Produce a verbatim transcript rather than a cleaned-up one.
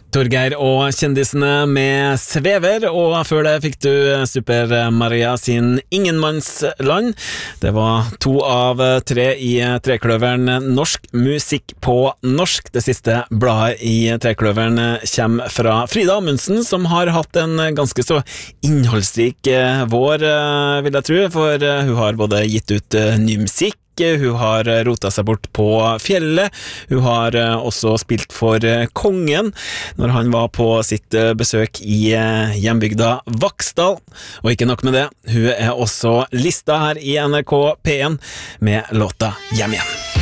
Torgeir og kjendisene med Svever, og før det fikk du Super Maria sin Ingenmannsland. Det var to av tre i Trekløveren Norsk musikk på norsk. Det siste bladet i Trekløveren kommer fra Frida Amundsen, som har hatt en ganske så innholdsrik vår, vil jeg tro, for hun har både gitt ut ny musikk, hun har rotet seg bort på fjellet, hun har også spilt for kongen når han var på sitt besøk i hjembygda Vaksdal, og ikke nok med det, hun er også lista her i N R K P en med låta Hjem igjen.